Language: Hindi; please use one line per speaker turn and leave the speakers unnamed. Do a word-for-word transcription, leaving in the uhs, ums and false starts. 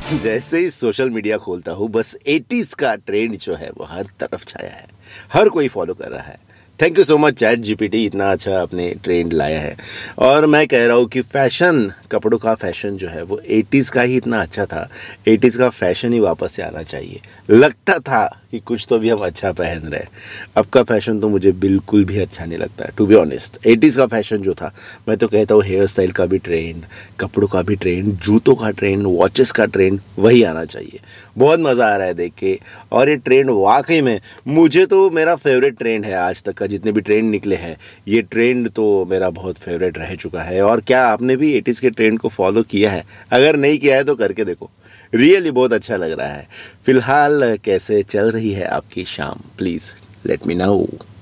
जैसे ही सोशल मीडिया खोलता हूँ बस एटीज़ का ट्रेंड जो है वो हर तरफ छाया है, हर कोई फॉलो कर रहा है। Thank you so much chat GPT, इतना अच्छा अपने ट्रेंड लाया है। और मैं कह रहा हूँ कि फ़ैशन, कपड़ों का फ़ैशन जो है वो एटीज़ का ही इतना अच्छा था, एटीज़ का फ़ैशन ही वापस से आना चाहिए। लगता था कि कुछ तो भी हम अच्छा पहन रहे हैं। अब का फ़ैशन तो मुझे बिल्कुल भी अच्छा नहीं लगता है, टू बी ऑनेस्ट। एटीज़ का फ़ैशन जो था, मैं तो कहता हूँ हेयर स्टाइल का भी ट्रेंड, कपड़ों का भी ट्रेंड, जूतों का ट्रेंड, वॉचेस का ट्रेंड वही आना चाहिए। बहुत मज़ा आ रहा है देख के। और ये ट्रेंड वाकई में मुझे तो मेरा फेवरेट ट्रेंड है आज तक का, जितने भी ट्रेंड निकले हैं ये ट्रेंड तो मेरा बहुत फेवरेट रह चुका है। और क्या आपने भी एटीज़ के ट्रेंड को फॉलो किया है? अगर नहीं किया है तो करके देखो, रियली बहुत अच्छा लग रहा है। फिलहाल कैसे चल रही है आपकी शाम? Please let me know.